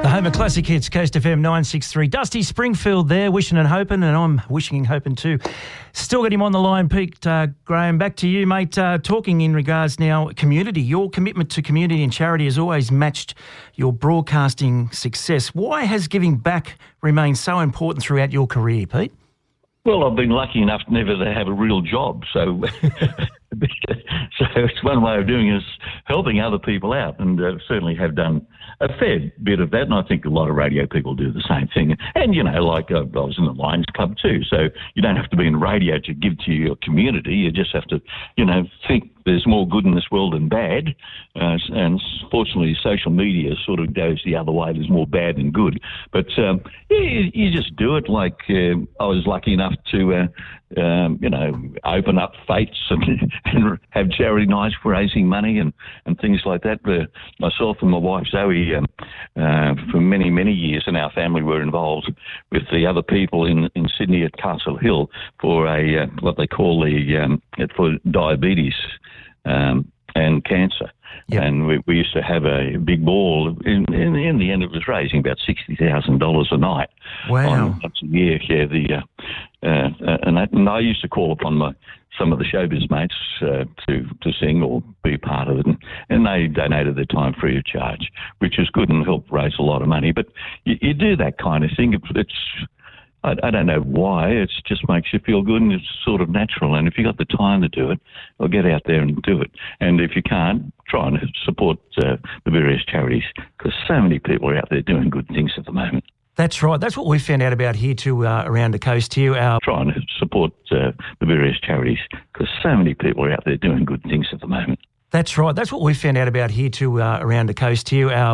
The home of classic hits, Coast FM 963. Dusty Springfield there, wishing and hoping, and I'm wishing and hoping too. Still got him on the line, Pete. Graham, back to you, mate. Talking in regards now, community. Your commitment to community and charity has always matched your broadcasting success. Why has giving back remained so important throughout your career, Pete? Well, I've been lucky enough never to have a real job, so it's one way of doing it is helping other people out, and certainly have done a fair bit of that, and I think a lot of radio people do the same thing. And, I was in the Lions Club too, so you don't have to be in radio to give to your community. You just have to, think there's more good in this world than bad, and fortunately social media sort of goes the other way. There's more bad than good. But, you just do it. Like I was lucky enough to, open up Fates and have charity nights for raising money and things like that. Myself and my wife Zoe, for many, many years, and our family were involved with the other people in Sydney at Castle Hill for what they call for diabetes and cancer. Yep. And we used to have a big ball. In the end, it was raising about $60,000 a night. Wow! Once a year, yeah. And I used to call upon some of the showbiz mates to sing or be part of it, and they donated their time free of charge, which is good and helped raise a lot of money. But you do that kind of thing. I don't know why. It just makes you feel good, and it's sort of natural. And if you got the time to do it, well, get out there and do it. And if you can't, try and support the various charities, because so many people are out there doing good things at the moment. That's right. That's what we found out about here too, around the coast here. Try and support the various charities, because so many people are out there doing good things at the moment. That's right. That's what we found out about here too, around the coast here.